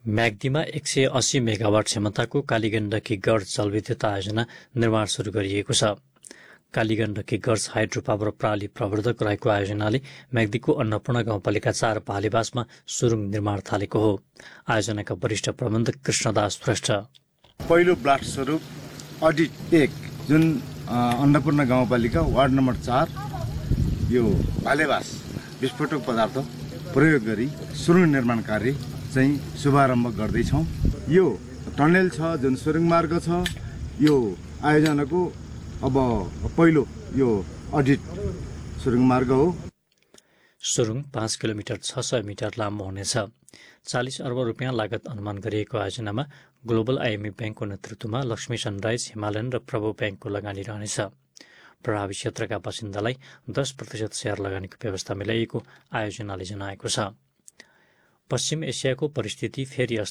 म्याग्दीमा 180 megawatt क्षमताको कालीगण्डकी गर्ज जलविद्युत आयोजना निर्माण सुरु गरिएको छ। कालीगण्डकी गर्ज हाइड्रो पावर प्रणाली प्रवर्धक रहेको आयोजनाले म्याग्दीको अन्नपूर्ण गाउँपालिका 4 पालेबासमा सुरुङ निर्माण थालेको हो। आयोजनाका वरिष्ठ प्रबन्धक कृष्णदास श्रेष्ठ। पहिलो ब्लास्ट स्वरूप अडिट 1 जुन अन्नपूर्ण गाउँपालिका वार्ड नम्बर 4 यो पालेबास विस्फोटक पदार्थ प्रयोग गरी सुरुङ निर्माण कार्य चाहिँ शुभारम्भ गर्दैछौँ। यो टनेल छ जुन सुरुङ मार्ग छ, यो आयोजनाको अब पहिलो यो अडिट सुरुङ मार्ग हो। सुरुङ 5 किलोमिटर 600 मिटर लामो हुनेछ। 40 अर्ब रुपियाँ लागत अनुमान गरिएको आयोजनामा ग्लोबल आइएमएफ ब्याङ्कको नेतृत्वमा लक्ष्मी सनराइज, हिमालयन र प्रभु ब्याङ्कको लगानी रहनेछ। प्रभावित क्षेत्रका बासिन्दालाई 10% सेयर लगानीको व्यवस्था मिलाइएको आयोजनाले जनाएको छ। पश्चिम एसियाको परिस्थिति फेरि